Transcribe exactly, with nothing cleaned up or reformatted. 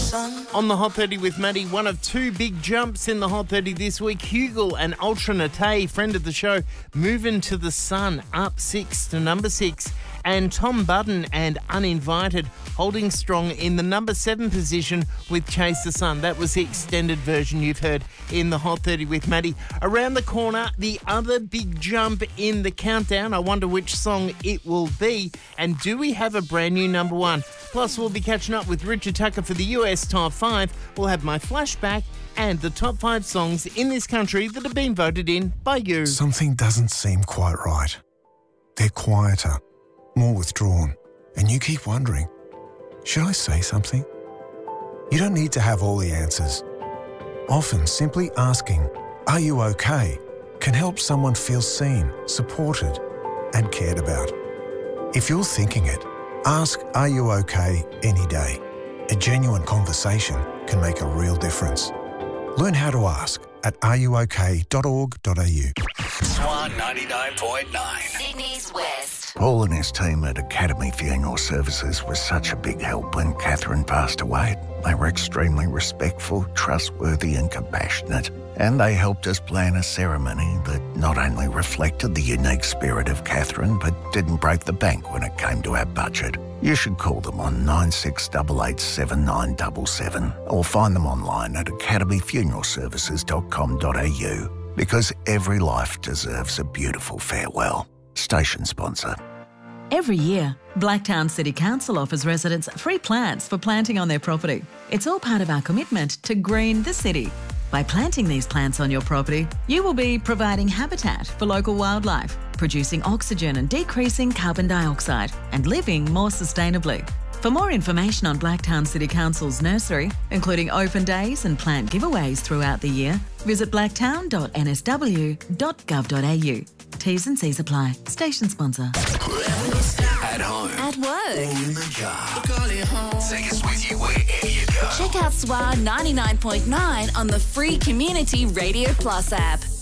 sun. On the Hot thirty with Maddie, one of two big jumps in the Hot thirty this week. Hugel and Ultra Nate, friend of the show, moving to the sun, up six to number six. And Tom Budden and Uninvited holding strong in the number seven position with Chase the Sun. That was the extended version you've heard in the Hot thirty with Maddie. Around the corner, the other big jump in the countdown. I wonder which song it will be. And do we have a brand new number one? Plus, we'll be catching up with Richard Tucker for the U S Top five. We'll have my flashback and the top five songs in this country that have been voted in by you. Something doesn't seem quite right. They're quieter, more withdrawn, and you keep wondering, should I say something? You don't need to have all the answers. Often, simply asking, "Are you okay?" can help someone feel seen, supported, and cared about. If you're thinking it, ask, "Are you okay?" any day. A genuine conversation can make a real difference. Learn how to ask at are you okay dot org dot a u. Swan ninety-nine point nine. Sydney's West. Paul and his team at Academy Funeral Services was such a big help when Catherine passed away. They were extremely respectful, trustworthy and compassionate, and they helped us plan a ceremony that not only reflected the unique spirit of Catherine but didn't break the bank when it came to our budget. You should call them on nine six eight eight seven nine seven seven or find them online at academy funeral services dot com dot a u, because every life deserves a beautiful farewell. Station sponsor. Every year, Blacktown City Council offers residents free plants for planting on their property. It's all part of our commitment to green the city. By planting these plants on your property, you will be providing habitat for local wildlife, producing oxygen and decreasing carbon dioxide, and living more sustainably. For more information on Blacktown City Council's nursery, including open days and plant giveaways throughout the year, visit blacktown dot n s w dot gov dot a u. T's and C's apply. Station sponsor. At home. At work. In the car. Take us with you wherever you go. Check out Swan ninety-nine point nine on the free Community Radio Plus app.